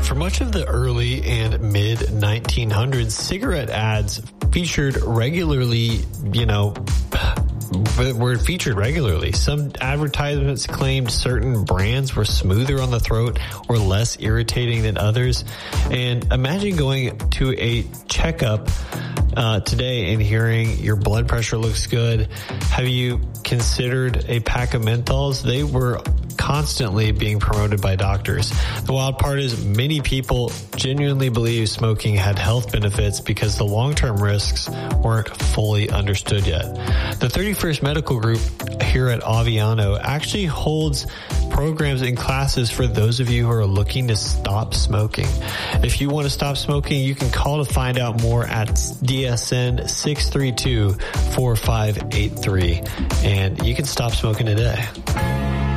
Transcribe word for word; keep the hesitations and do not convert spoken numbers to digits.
For much of the early and mid nineteen hundreds, cigarette ads featured regularly, you know, were featured regularly. Some advertisements claimed certain brands were smoother on the throat or less irritating than others. And imagine going to a checkup uh, today and hearing your blood pressure looks good. Have you considered a pack of menthols? They were constantly being promoted by doctors. The wild part is many people genuinely believe smoking had health benefits because the long-term risks weren't fully understood yet. The thirty-first Medical Group here at Aviano actually holds programs and classes for those of you who are looking to stop smoking. If you want to stop smoking, you can call to find out more at D S N six three two, four five eight three, and you can stop smoking today.